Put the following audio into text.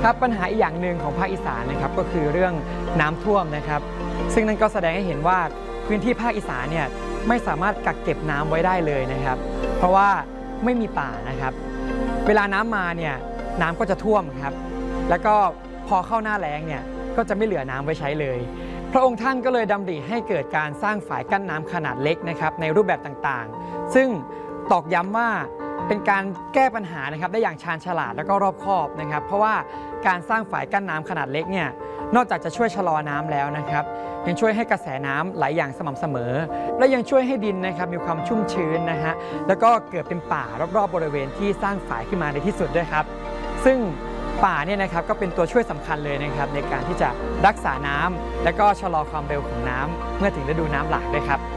ครับปัญหาอีกอย่างหนึ่งของภาคอีสานนะครับก็คือเรื่องน้ำท่วมนะครับซึ่งนั่นก็แสดงให้เห็นว่าพื้นที่ภาคอีสานเนี่ยไม่สามารถกักเก็บน้ำไว้ได้เลยนะครับเพราะว่าไม่มีป่านะครับเวลาน้ำมาเนี่ยน้ำก็จะท่วมครับแล้วก็พอเข้าหน้าแล้งเนี่ยก็จะไม่เหลือน้ำไว้ใช้เลยพระองค์ท่านก็เลยดำริให้เกิดการสร้างฝายกั้นน้ำขนาดเล็กนะครับในรูปแบบต่างๆซึ่งตอกย้ำว่าเป็นการแก้ปัญหานะครับได้อย่างชาญฉลาดและก็รอบคอบนะครับเพราะว่าการสร้างฝายกั้นน้ำขนาดเล็กเนี่ยนอกจากจะช่วยชะลอน้ำแล้วนะครับยังช่วยให้กระแสน้ำไหลอย่างสม่ำเสมอและยังช่วยให้ดินนะครับมีความชุ่มชื้นนะฮะแล้วก็เกิดเป็นป่ารอบๆบริเวณที่สร้างฝายขึ้นมาในที่สุดด้วยครับซึ่งป่าเนี่ยนะครับก็เป็นตัวช่วยสำคัญเลยนะครับในการที่จะรักษาน้ำและก็ชะลอความเร็วของน้ำเมื่อถึงฤดูน้ำหลากด้วยครับ